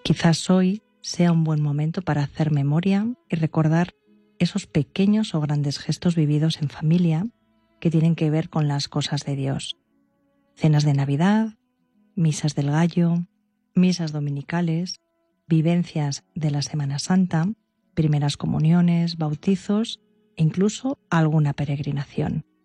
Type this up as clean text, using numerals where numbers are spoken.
Quizás hoy sea un buen momento para hacer memoria y recordar esos pequeños o grandes gestos vividos en familia que tienen que ver con las cosas de Dios. Cenas de Navidad, misas del Gallo, misas dominicales, vivencias de la Semana Santa, primeras comuniones, bautizos e incluso alguna peregrinación.